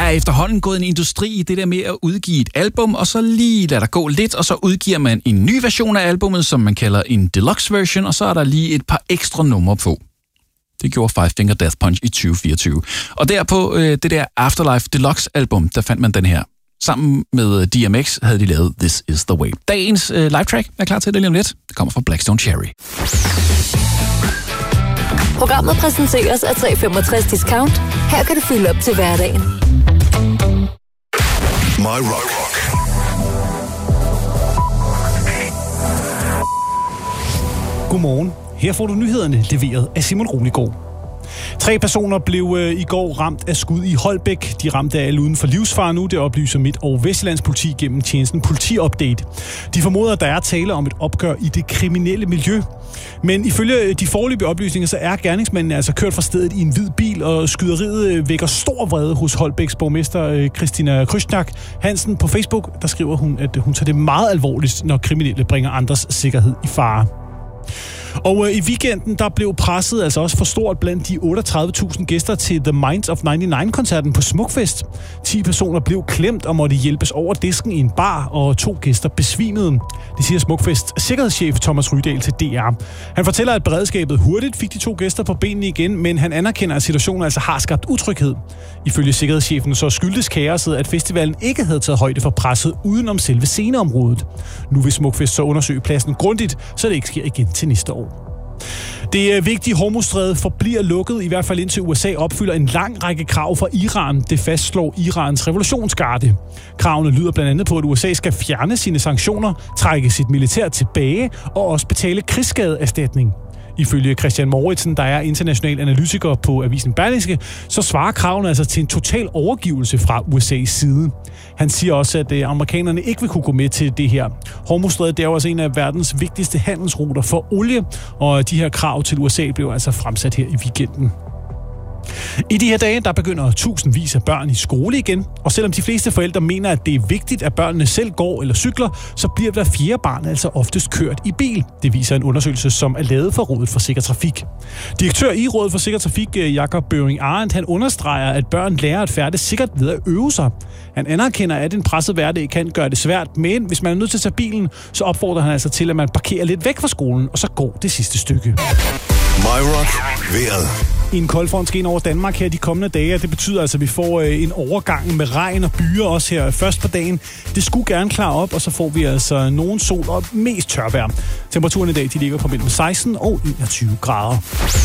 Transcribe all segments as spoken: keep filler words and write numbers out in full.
er efterhånden gået en industri i det der med at udgive et album, og så lige lader der gå lidt, og så udgiver man en ny version af albummet, som man kalder en deluxe version, og så er der lige et par ekstra numre på. Det gjorde Five Finger Death Punch i tyve fireogtyve. Og der på øh, det der Afterlife Deluxe album, der fandt man den her. Sammen med D M X havde de lavet This Is The Way. Dagens øh, live track er klar til det lige om lidt. Det kommer fra Blackstone Cherry. Programmet præsenteres af tre femogtres Discount. Her kan du fylde op til hverdagen. My Rock. Godmorgen. Her får du nyhederne leveret af Simon Roligård. Tre personer blev øh, i går ramt af skud i Holbæk. De ramte alle uden for livsfare nu, det oplyser Midt- og Vestjyllands politi gennem tjenesten Politi-update. De formoder, at der er tale om et opgør i det kriminelle miljø. Men ifølge de foreløbige oplysninger, så er gerningsmændene altså kørt fra stedet i en hvid bil, og skyderiet vækker stor vrede hos Holbæks borgmester Christina Krysnak Hansen. På Facebook, der skriver hun, at hun tager det meget alvorligt, når kriminelle bringer andres sikkerhed i fare. Og øh, i weekenden, der blev presset altså også for stort blandt de otteogtredive tusind gæster til The Minds of nioghalvfems-koncerten på Smukfest. ti personer blev klemt og måtte hjælpes over disken i en bar, og to gæster besvimede. Det siger Smukfest sikkerhedschef Thomas Rydahl til D R. Han fortæller, at beredskabet hurtigt fik de to gæster på benene igen, men han anerkender, at situationen altså har skabt utryghed. Ifølge sikkerhedschefen så skyldtes kaoset, at festivalen ikke havde taget højde for presset udenom selve sceneområdet. Nu vil Smukfest så undersøge pladsen grundigt, så det ikke sker igen til næste år. Det vigtige Hormuzstræde forbliver lukket, i hvert fald indtil U S A opfylder en lang række krav fra Iran. Det fastslår Irans revolutionsgarde. Kravene lyder blandt andet på, at U S A skal fjerne sine sanktioner, trække sit militær tilbage og også betale krigsskadeerstatning. Ifølge Christian Mouritsen, der er international analytiker på avisen Berlingske, så svarer kravene altså til en total overgivelse fra U S A's side. Han siger også, at amerikanerne ikke vil kunne gå med til det her. Hormuzstrædet er jo også en af verdens vigtigste handelsruter for olie, og de her krav til U S A blev altså fremsat her i weekenden. I de her dage, der begynder tusindvis af børn i skole igen, og selvom de fleste forældre mener, at det er vigtigt, at børnene selv går eller cykler, så bliver hver fjerde barn altså oftest kørt i bil. Det viser en undersøgelse, som er lavet for Rådet for Sikker Trafik. Direktør i Rådet for Sikker Trafik, Jakob Børing Arendt, han understreger, at børn lærer at færdes sikkert ved at øve sig. Han anerkender, at en presset hverdag kan gøre det svært, men hvis man er nødt til at tage bilen, så opfordrer han altså til, at man parkerer lidt væk fra skolen, og så går det sidste stykke. My Rock. Vejret. En kold front skal ind over Danmark her de kommende dage, og det betyder altså, at vi får en overgang med regn og byer også her først på dagen. Det skulle gerne klare op, og så får vi altså nogen sol og mest tørvejr. Temperaturen i dag, de ligger på mellem seksten og enogtyve grader.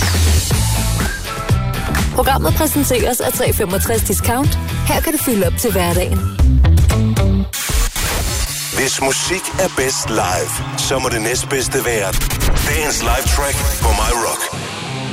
Programmet præsenteres af tre femogtres Discount. Her kan du fylde op til hverdagen. Hvis musik er bedst live, så må det næstbedste være dagens live track på My Rock.